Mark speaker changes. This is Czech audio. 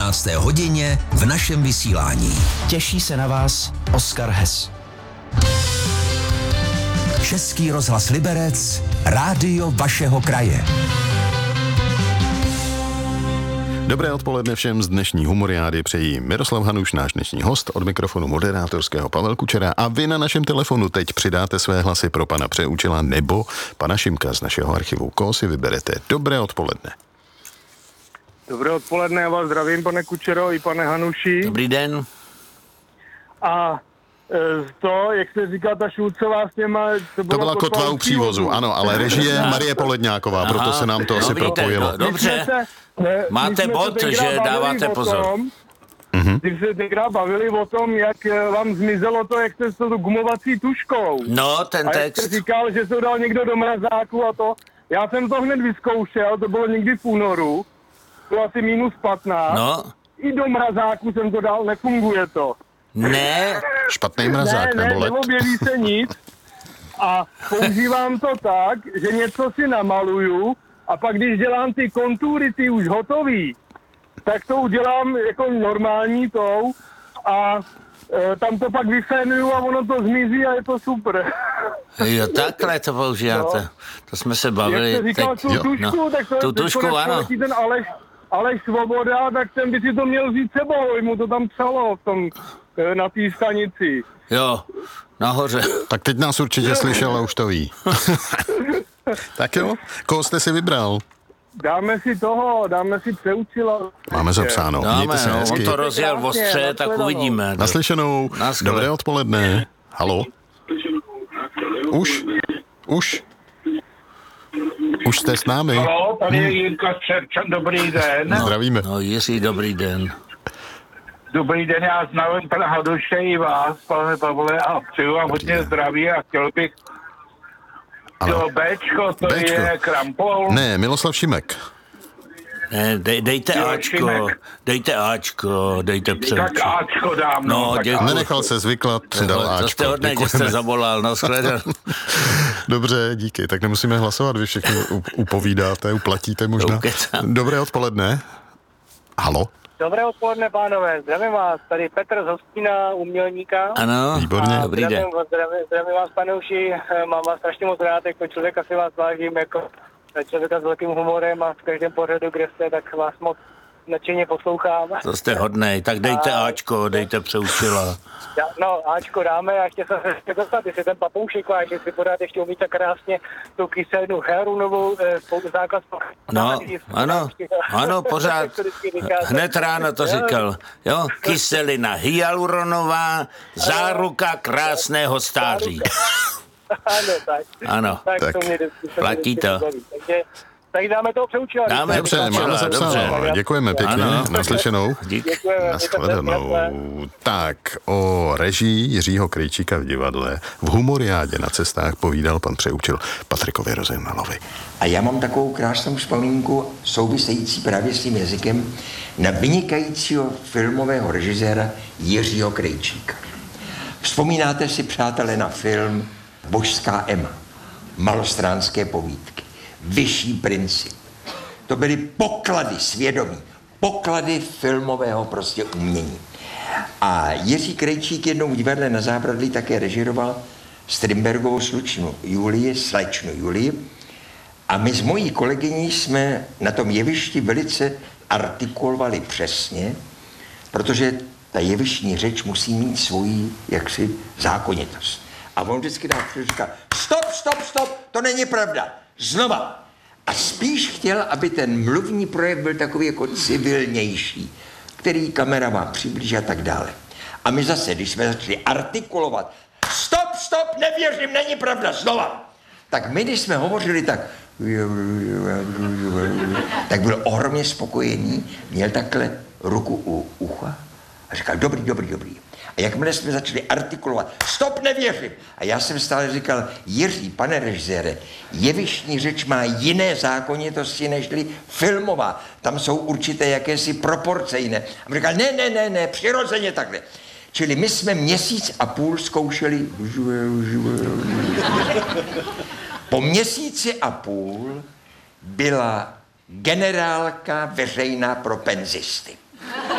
Speaker 1: 19. hodině v našem vysílání.
Speaker 2: Těší se na vás Oskar Hess.
Speaker 1: Český rozhlas Liberec, rádio vašeho kraje.
Speaker 3: Dobré odpoledne všem z dnešní humoriády přejí Miroslav Hanuš, náš dnešní host, od mikrofonu moderátorského Pavel Kučera, a vy na našem telefonu teď přidáte své hlasy pro pana Přeučila nebo pana Šimka z našeho archivu. Koho si vyberete? Dobré odpoledne.
Speaker 4: Dobré odpoledne, já vás zdravím, pane Kučero i pane Hanuši.
Speaker 5: Dobrý den.
Speaker 4: A to, jak se říká, ta Šulcová s těma...
Speaker 3: To byla kotva u přívozu, ano, ale režie Marie Poledňáková, proto se nám to asi propojilo.
Speaker 5: Dobře, máte bod, že dáváte pozor.
Speaker 4: Když se tenkrát bavili o tom, jak vám zmizelo to, jak jste s tou gumovací tuškou.
Speaker 5: No, ten
Speaker 4: a
Speaker 5: text.
Speaker 4: A jak jste říkal, že se ho dal někdo do mrazáku a to. Já jsem to hned vyzkoušel, to bylo někdy v únoru. To asi -15.
Speaker 5: No.
Speaker 4: I do mrazáku jsem to dal, nefunguje to.
Speaker 5: Ne.
Speaker 3: Špatný mrazák nebo led.
Speaker 4: Neobjeví se nic. A používám to tak, že něco si namaluju a pak když dělám ty kontury, ty už hotový, tak to udělám jako normální tou a tam to pak vyfénuju a ono to zmizí a je to super.
Speaker 5: Jo, takhle to používáte. No. To jsme se bavili.
Speaker 4: Jak jste říkal
Speaker 5: teď.
Speaker 4: tu tušku,
Speaker 5: no.
Speaker 4: tak to
Speaker 5: tu tušku, ano.
Speaker 4: Ten Aleš Svoboda, tak ten by si to měl vzít sebou, mu to tam psalo v tom, na té stanici.
Speaker 5: Jo, nahoře.
Speaker 3: Tak teď nás určitě slyšel a už to ví. Tak jo, koho jste si vybral?
Speaker 4: Dáme si Přeučila.
Speaker 3: Máme zapsáno.
Speaker 5: Dáme, on to rozjel v ostře, tak uvidíme.
Speaker 3: Naslyšenou. Dobré odpoledne. Haló? Už jste s námi?
Speaker 6: Haló, tady je Jirka Střerčan, dobrý den.
Speaker 3: Zdravíme.
Speaker 5: No, Jiří, dobrý den.
Speaker 6: Dobrý den, já znám pana Hanuše i vás, pane Pavle, a přeju vám hodně zdraví a chtěl bych to Bčko, to
Speaker 3: Bčko.
Speaker 6: je Krampol.
Speaker 3: Ne, Miloslav Šimek.
Speaker 5: Ne, dejte Ačko, dejte Přeučil.
Speaker 6: Tak Ačko dám,
Speaker 5: no.
Speaker 6: Tak
Speaker 3: Nenechal se zvyklat, dal Ačko.
Speaker 5: To jste hodně, že jste zavolal, nashledanou.
Speaker 3: Dobře, díky, tak nemusíme hlasovat, vy všichni upovídáte, uplatíte možná. Dobré odpoledne. Halo?
Speaker 4: Dobré odpoledne, pánové, zdravím vás, tady Petr z Hostína, umělníka.
Speaker 5: Ano,
Speaker 3: výborně.
Speaker 5: Dobrý den.
Speaker 4: Zdravím vás, pane Uši, mám vás strašně moc rád, jako člověka si vás vážím, jako člověka s velkým humorem a v každém pořadu, kde jste, tak vás moc nadšeně poslouchám.
Speaker 5: To jste hodnej, tak dejte Ačko, dejte Přeučila.
Speaker 4: No, Ačko dáme a ještě se dostat, jestli ten papoušek váš, jestli podáte ještě umí tak krásně tu kyselinu hyaluronovou základ.
Speaker 5: No, ano, pořád. Hned ráno to říkal. Jo, kyselina hyaluronová, záruka krásného stáří.
Speaker 4: Ano, tak.
Speaker 5: Ano,
Speaker 4: tak. To mě
Speaker 5: platí to.
Speaker 4: Tak dáme toho Přeučila.
Speaker 3: Dobře, máme zapsáno. Děkujeme pěkně. Naslyšenou.
Speaker 5: Děkujeme.
Speaker 3: Nashledanou. Tak, o režii Jiřího Krejčíka v divadle v humoriádě na cestách povídal pan Přeučil Patrikovi Rozejmalovi.
Speaker 7: A já mám takovou krásnou vzpomínku související právě s tím jazykem na vynikajícího filmového režiséra Jiřího Krejčíka. Vzpomínáte si, přátelé, na film Božská Ema, Malostránské povídky, Vyšší princip. To byly poklady svědomí, poklady filmového prostě umění. A Jiří Krejčík jednou v divadle na Zábradlí také režiroval Strindbergovou slečnu Julii. A my s mojí kolegyní jsme na tom jevišti velice artikulovali přesně, protože ta jevištní řeč musí mít svoji jaksi zákonitost. A on vždycky říká, stop, to není pravda, znova. A spíš chtěl, aby ten mluvní projev byl takový jako civilnější, který kamera má přiblížit a tak dále. A my zase, když jsme začali artikulovat, stop, nevěřím, není pravda, znova. Tak my, když jsme hovořili tak byl ohromně spokojený, měl takhle ruku u ucha a říkal, dobrý. A jakmile jsme začali artikulovat, stop, nevěřím. A já jsem stále říkal, Jiří, pane režisére, jevištní řeč má jiné zákonitosti nežli filmová. Tam jsou určité jakési proporce jiné. A on říkal, ne, přirozeně takhle. Čili my jsme 1,5 měsíce zkoušeli. Po 1,5 měsíci byla generálka veřejná pro penzisty.